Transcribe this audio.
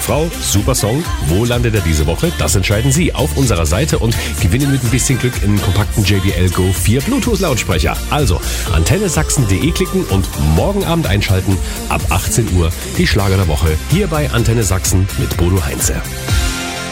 Frau, super Song. Wo landet er diese Woche? Das entscheiden Sie auf unserer Seite und gewinnen mit ein bisschen Glück einen kompakten JBL Go 4 Bluetooth-Lautsprecher. Also antennesachsen.de klicken und morgen Abend einschalten ab 18 Uhr die Schlager der Woche hier bei Antenne Sachsen mit Bodo Heinze.